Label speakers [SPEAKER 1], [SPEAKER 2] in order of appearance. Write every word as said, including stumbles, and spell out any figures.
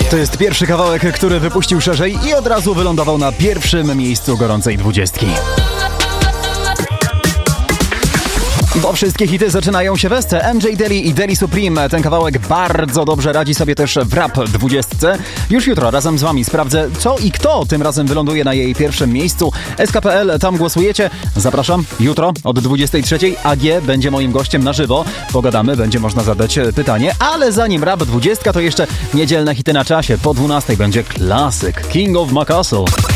[SPEAKER 1] To jest pierwszy kawałek, który wypuścił szerzej i od razu wylądował na pierwszym miejscu gorącej dwudziestki. Bo wszystkie hity zaczynają się w esce. M J Daly i Daly Supreme. Ten kawałek bardzo dobrze radzi sobie też w rap dwudziestce. Już jutro razem z wami sprawdzę, co i kto tym razem wyląduje na jej pierwszym miejscu. S K P L, tam głosujecie. Zapraszam jutro od dwudziestej trzeciej. A G będzie moim gościem na żywo. Pogadamy, będzie można zadać pytanie. Ale zanim rap dwudziestka, to jeszcze niedzielne hity na czasie. Po dwunastej będzie klasyk King of My Castle.